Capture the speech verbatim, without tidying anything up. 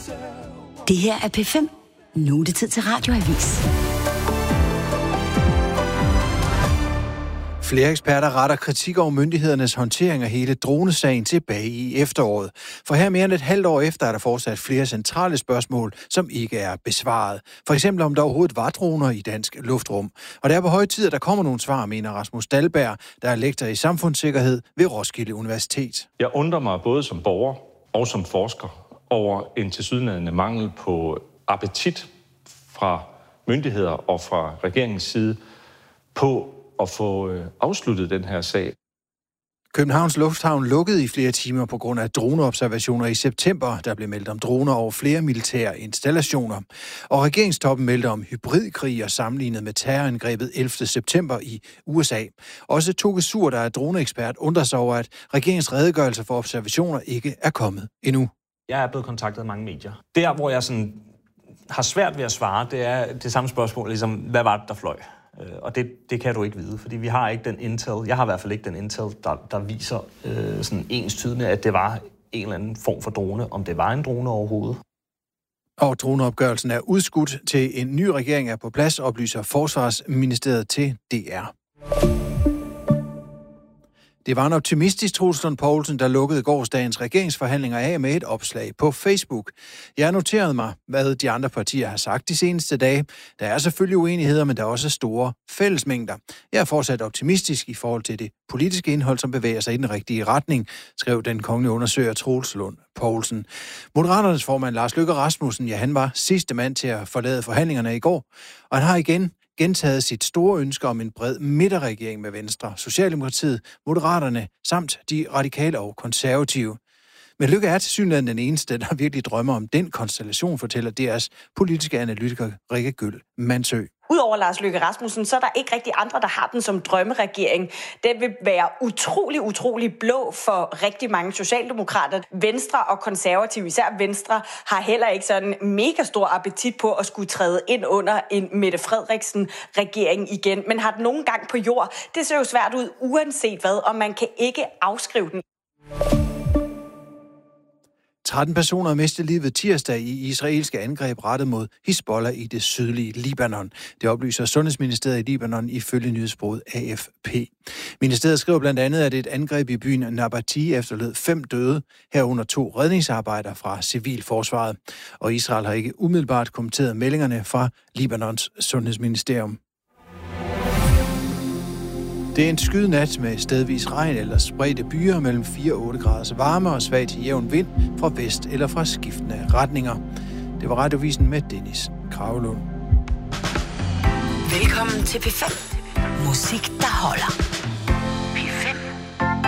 Det her er P fem. Nu er det tid til Radioavis. Flere eksperter retter kritik over myndighedernes håndtering af hele dronesagen tilbage i efteråret. For her mere end et halvt år efter er der fortsat flere centrale spørgsmål, som ikke er besvaret. For eksempel om der overhovedet var droner i dansk luftrum. Og det er på høje tid, at der kommer nogle svar, mener Rasmus Dahlberg, der er lektor i samfundssikkerhed ved Roskilde Universitet. Jeg undrer mig både som borger og som forsker over en tilsyneladende mangel på appetit fra myndigheder og fra regeringens side på at få afsluttet den her sag. Københavns Lufthavn lukkede i flere timer på grund af droneobservationer i september. Der blev meldt om droner over flere militære installationer. Og regeringstoppen meldte om hybridkrig og sammenlignet med terrorangrebet ellevte september i U S A. Også Toge Sur, der er droneekspert, undrer sig over, at regeringens redegørelse for observationer ikke er kommet endnu. Jeg er blevet kontaktet af mange medier. Der, hvor jeg sådan har svært ved at svare, det er det samme spørgsmål, ligesom, hvad var det, der fløj? Og det, det kan du ikke vide, fordi vi har ikke den intel, jeg har i hvert fald ikke den intel, der, der viser øh, sådan enstydende, at det var en eller anden form for drone, om det var en drone overhovedet. Og droneopgørelsen er udskudt til en ny regering er på plads, oplyser Forsvarsministeriet til D R. Det var en optimistisk Troels Lund Poulsen, der lukkede gårsdagens regeringsforhandlinger af med et opslag på Facebook. Jeg har noteret mig, hvad de andre partier har sagt de seneste dage. Der er selvfølgelig uenigheder, men der er også store fællesmængder. Jeg er fortsat optimistisk i forhold til det politiske indhold, som bevæger sig i den rigtige retning, skrev den kongelige undersøger Troels Lund Poulsen. Moderaternes formand Lars Løkke Rasmussen, ja, han var sidste mand til at forlade forhandlingerne i går, og han har igen gentaget sit store ønske om en bred midterregering med Venstre, Socialdemokratiet, Moderaterne samt de radikale og konservative. Men Løkke er tilsyneladende den eneste, der virkelig drømmer om den konstellation, fortæller D R's politiske analytiker Rikke Gøll Mansø. Udover Lars Løkke Rasmussen, så er der ikke rigtig andre, der har den som drømmeregering. Den vil være utrolig, utrolig blå for rigtig mange socialdemokrater. Venstre og konservative, især Venstre, har heller ikke sådan mega stor appetit på at skulle træde ind under en Mette Frederiksen-regering igen. Men har den nogen gang på jord? Det ser jo svært ud uanset hvad, og man kan ikke afskrive den. tretten personer mistede livet tirsdag i israelske angreb rettet mod Hizbollah i det sydlige Libanon. Det oplyser Sundhedsministeriet i Libanon ifølge nyhedsbureauet A F P. Ministeriet skriver blandt andet, at et angreb i byen Nabati efterlod fem døde, herunder to redningsarbejdere fra civilforsvaret. Og Israel har ikke umiddelbart kommenteret meldingerne fra Libanons sundhedsministerium. Det er en skyet nat med stedvis regn eller spredte byer mellem fire og otte graders varme og svag til jævn vind fra vest eller fra skiftende retninger. Det var Radiovisen med Dennis Kragelund. Velkommen til P fem. Musik, der holder.